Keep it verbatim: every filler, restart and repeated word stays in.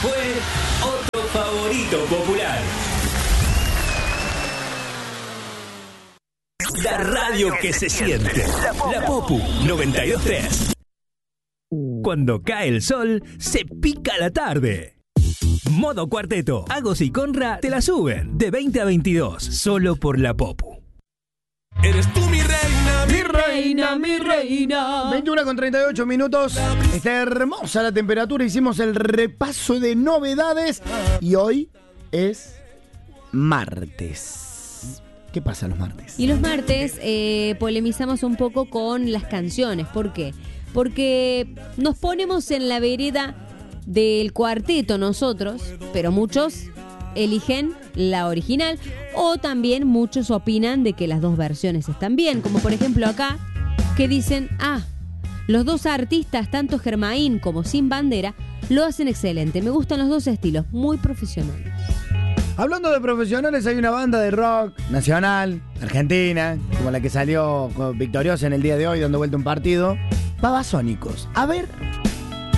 fue otro favorito popular. La radio que se siente. La Popu noventa y dos punto tres. Cuando cae el sol, se pica la tarde. Modo Cuarteto. Agos y Conra te la suben de veinte a veintidós, solo por la Popu. Eres tú mi reina, Mi reina, mi reina. veintiuno con treinta y ocho minutos. Está hermosa la temperatura. Hicimos el repaso de novedades. Y hoy es martes. ¿Qué pasa los martes? Y los martes eh, polemizamos un poco con las canciones. ¿Por qué? Porque nos ponemos en la vereda del cuarteto nosotros, pero muchos eligen la original, o también muchos opinan de que las dos versiones están bien, como por ejemplo acá, que dicen, ah, los dos artistas, tanto Germain como Sin Bandera, lo hacen excelente, me gustan los dos estilos, muy profesionales. Hablando de profesionales, hay una banda de rock nacional, argentina, como la que salió victoriosa en el día de hoy, dando vuelta un partido, Babasónicos. A ver,